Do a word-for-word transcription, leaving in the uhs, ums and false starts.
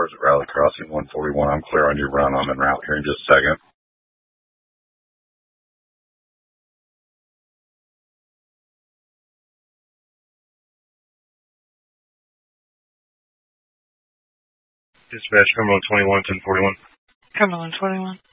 cars at Rally Crossing one forty-one. I'm clear on your run. I'm en route here in just a second. Dispatch, Cumberland twenty-one, ten forty-one. Cumberland twenty-one.